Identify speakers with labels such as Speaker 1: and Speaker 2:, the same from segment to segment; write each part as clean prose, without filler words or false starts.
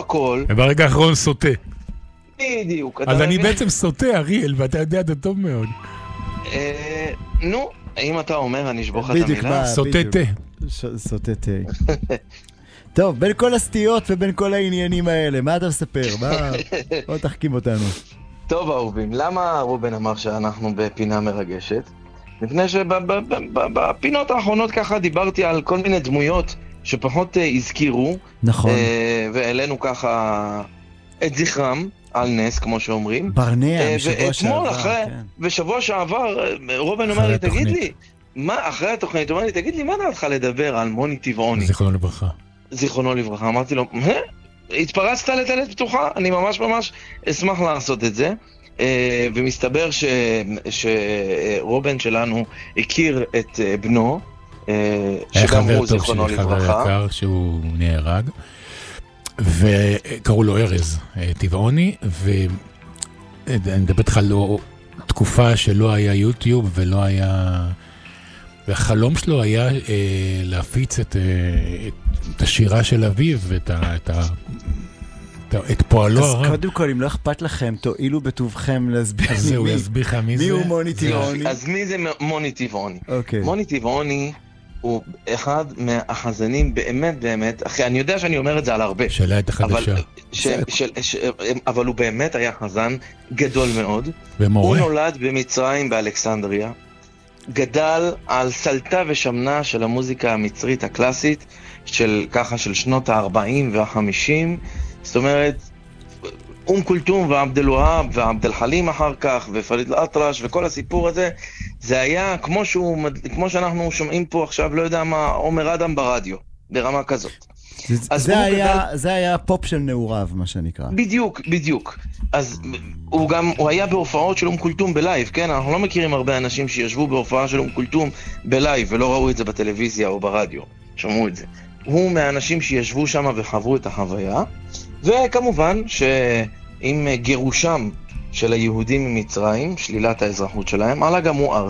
Speaker 1: הכל.
Speaker 2: וברגע האחרון סוטה.
Speaker 1: בדיוק.
Speaker 2: אז אני בעצם סוטה, אריאל, ואתה יודע את טוב מאוד.
Speaker 1: נו, אם אתה אומר, אני אשבור לך את המילה.
Speaker 2: סוטה תה.
Speaker 3: סוטה תה. טוב, בין כל הסטיות ובין כל העניינים האלה, מה אתה מספר? בוא תחכים אותנו.
Speaker 1: טוב, אהובים, למה רובן אמר שאנחנו בפינה מרגשת? מפני שבפינות האחרונות ככה דיברתי על כל מיני דמויות שפחות הזכירו.
Speaker 3: נכון.
Speaker 1: ואלינו ככה את זכרם על נס, כמו שאומרים.
Speaker 3: ברנע, משבוע שעבר.
Speaker 1: ושבוע שעבר, רובן אומר לי, תגיד לי, אחרי התוכנית, אומר לי, תגיד לי, מה דעתך לדבר על מוני טבעוני?
Speaker 2: זיכרונו לברכה.
Speaker 1: זיכרונו לברכה. אמרתי לו, התפרצת לדלת פתוחה, אני ממש אשמח לעשות את זה. ומסתבר שרובן שלנו הכיר את בנו, שגם הוא זיכרונו לברכה.
Speaker 2: חבר יקר שהוא נהרג, וקראו לו ארז טבעוני, ואני מדבר איתך לא תקופה שלא היה יוטיוב ולא היה... והחלום שלו היה להפיץ את השירה של אביו את פועלו הרב.
Speaker 3: אז קודם כל, אם לא אכפת לכם, תועילו בטובכם להסביר
Speaker 2: מי
Speaker 3: הוא מוני טבעוני.
Speaker 1: אז מי זה מוני טבעוני? מוני טבעוני הוא אחד מהחזנים באמת, אחי, אני יודע שאני אומר את זה על הרבה.
Speaker 2: של העת החדשה.
Speaker 1: אבל הוא באמת היה חזן גדול מאוד.
Speaker 2: ומורה.
Speaker 1: הוא נולד במצרים באלכסנדריה. גדל על סלטה ושמנה של המוזיקה המצרית הקלאסית, של שנות ה-40 וה-50. זאת אומרת, כולתום ועבד אל-והאב ועבד אל-חלים אחר כך, ופריד אל-אטרש וכל הסיפור הזה, זה היה כמו שאנחנו שומעים פה עכשיו, לא יודע מה, עומר אדם ברדיו, ברמה כזאת.
Speaker 3: זה היה פופ של נעוריו, מה שנקרא.
Speaker 1: בדיוק. אז הוא היה בהופעות של כולתום בלייב, כן? אנחנו לא מכירים הרבה אנשים שישבו בהופעה של כולתום בלייב, ולא ראו את זה בטלוויזיה או ברדיו, שמעו את זה. הוא מהאנשים שישבו שם וחוו את החוויה, וכמובן שעם גירושם של היהודים ממצרים, שלילת האזרחות שלהם, עלה גם הוא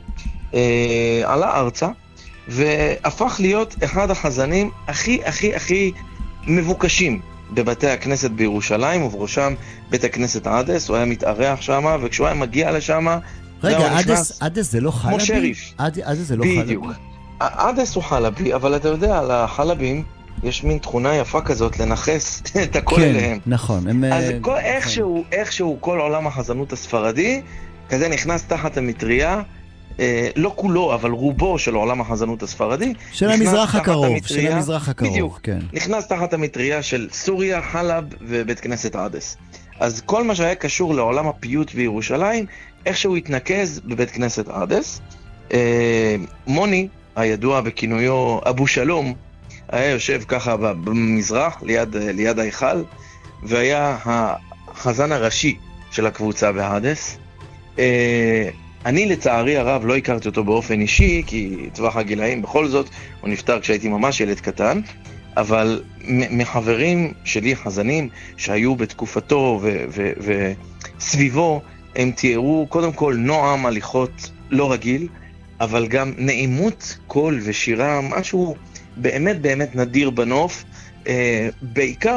Speaker 1: ארצה, והפך להיות אחד החזנים הכי מבוקשים בבתי הכנסת בירושלים, ובראשם בית הכנסת עדס. הוא היה מתארח שם, וכשהוא היה מגיע לשם,
Speaker 3: רגע, עדס זה לא חלבי?
Speaker 1: כמו שריף.
Speaker 3: עדס זה לא חלבי.
Speaker 1: בדיוק. עדס הוא חלבי, אבל אתה יודע, על החלבים יש מין תכונה יפה כזאת לנחס את הכל אליהם.
Speaker 3: נכון.
Speaker 1: אז איכשהו כל עולם החזנות הספרדי, כזה נכנס תחת המטריה, לא כולו, אבל רובו של עולם החזנות הספרדי.
Speaker 3: של המזרח הקרוב,
Speaker 1: בדיוק, נכנס תחת המטריה של סוריה, חלב ובית כנסת עדס. אז כל מה שהיה קשור לעולם הפיוט בירושלים, איכשהו התנקז בבית כנסת עדס. מוני, הידוע בכינויו אבו שלום, היה יושב ככה במזרח, ליד ההיכל, והיה החזן הראשי של הקבוצה בעדס. אני לצערי הרב לא הכרתי אותו באופן אישי, כי טווח הגילאים בכל זאת, הוא נפטר כשהייתי ממש ילד קטן, אבל מחברים שלי חזנים שהיו בתקופתו וסביבו, הם תיארו קודם כל נועם הליכות לא רגיל, אבל גם נעימות קול ושירה, משהו באמת נדיר בנוף, בעיקר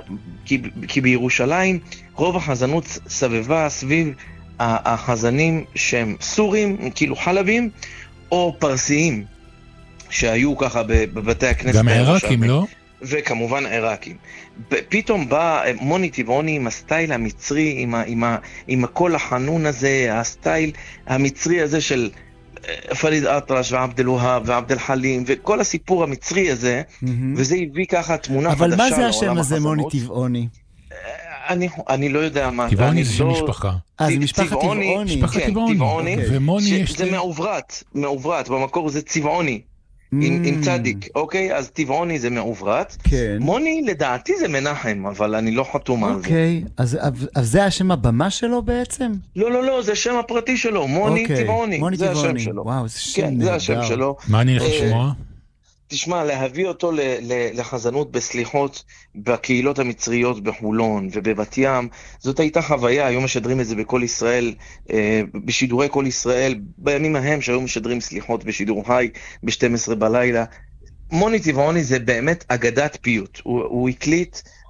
Speaker 1: כי בירושלים רוב החזנות סבבה סביב החזנים שהם סורים, כאילו חלבים, או פרסיים, שהיו ככה בבתי הכנסת.
Speaker 2: גם עיראקים, לא?
Speaker 1: וכמובן עיראקים. פתאום בא מוני טבעוני עם הסטייל המצרי, עם הקול החנון הזה, הסטייל המצרי הזה של פריד אל-אטרש ועבד אל-והאב ועבד אל-חלים, וכל הסיפור המצרי הזה, וזה הביא ככה תמונה חדשה.
Speaker 3: אבל מה זה השם הזה מוני טבעוני?
Speaker 1: אני לא יודע מה.
Speaker 2: טבעוני זה שם משפחה.
Speaker 3: זה משפחת טבעוני.
Speaker 2: משפחת טבעוני. ומוני יש...
Speaker 1: זה מעוברת, במקור זה צבעוני. עם צדיק, אוקיי? אז טבעוני זה מעוברת. מוני לדעתי זה מנחם, אבל אני לא חתום על זה.
Speaker 3: אוקיי, אז זה השם הבמה שלו בעצם?
Speaker 1: לא, זה השם הפרטי שלו, מוני טבעוני. זה השם שלו.
Speaker 3: וואו, זה שם נהדר.
Speaker 1: זה השם שלו.
Speaker 2: מה אני הולך לשמוע?
Speaker 1: תשמע, להביא אותו לחזנות בסליחות בקהילות המצריות בחולון ובבת ים, זאת הייתה חוויה. היום משדרים את זה בכל ישראל, בשידורי כל ישראל, בימים ההם שהיום משדרים סליחות בשידור חי ב-12 בלילה. מוני טבעוני זה באמת אגדת פיוט. הוא הקליט